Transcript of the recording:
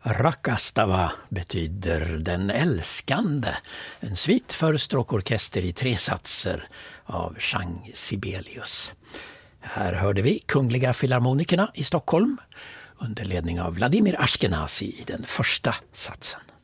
Rakastava betyder den älskande, en svit för stråkorkester i 3 satser av Jean Sibelius. Här hörde vi Kungliga Filharmonikerna i Stockholm under ledning av Vladimir Ashkenazy i den första satsen.